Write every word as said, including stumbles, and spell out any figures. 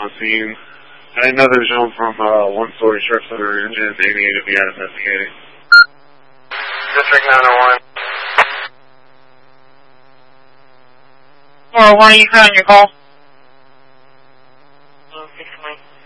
on scene. Another zone from uh, one-story strips that are engine eighty-eight to be out investigating. District nine oh one. Or why are you calling your call? Oh, six one.